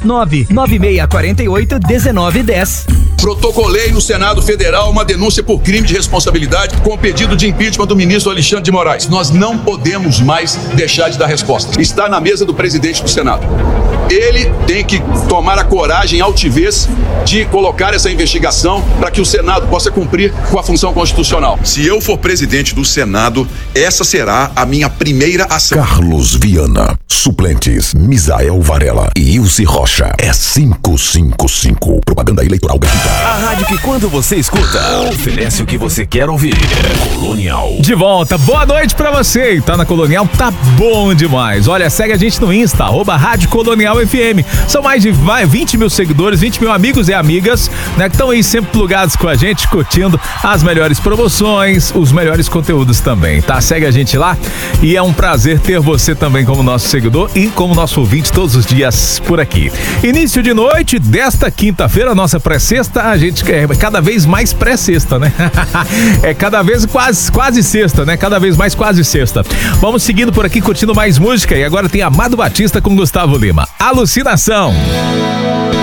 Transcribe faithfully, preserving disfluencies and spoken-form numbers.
nove nove seis quatro oito um nove um zero. Protocolei no Senado Federal uma denúncia por crime de responsabilidade com o pedido de impeachment do ministro Alexandre de Moraes. Nós não podemos mais deixar de dar resposta. Está na mesa do presidente do Senado. Ele tem que tomar a coragem e a altivez de colocar essa investigação para que o Senado possa cumprir com a função constitucional. Se eu for presidente do Senado, essa será a minha primeira ação. Carlos Viana, suplentes Misael Varela e Ilse Rocha. É cinco cinco cinco. Propaganda eleitoral gratuita. A rádio que quando você escuta, oferece o que você quer ouvir. Colonial. De volta, boa noite pra você. Tá na Colonial, tá bom demais. Olha, segue a gente no Insta, arroba Rádio Colonial F M. São mais de vinte mil seguidores, vinte mil amigos e amigas, né, que estão aí sempre plugados com a gente, curtindo as melhores promoções, os melhores conteúdos também, tá? Segue a gente lá e é um prazer ter você também como nosso seguidor e como nosso ouvinte todos os dias por aqui. Início de noite desta quinta-feira, nossa pré-sexta, a gente é cada vez mais pré-sexta, né? É cada vez quase, quase sexta, né? Cada vez mais quase sexta. Vamos seguindo por aqui, curtindo mais música e agora tem Amado Batista com Gustavo Lima. Alucinação.